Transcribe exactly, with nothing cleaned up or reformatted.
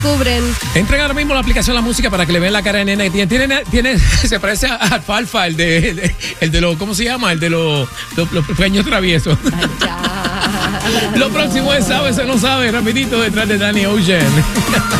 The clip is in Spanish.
Cubren. Entren ahora mismo la aplicación La Música para que le vean la cara de nena que tiene. Tiene, tiene se parece a Alfalfa, el de, el de, el de los, ¿cómo se llama? El de los, los, los pequeños traviesos. Ay, ya. Lo próximo es Sabe, se no sabe, rapidito detrás de Danny Ocean.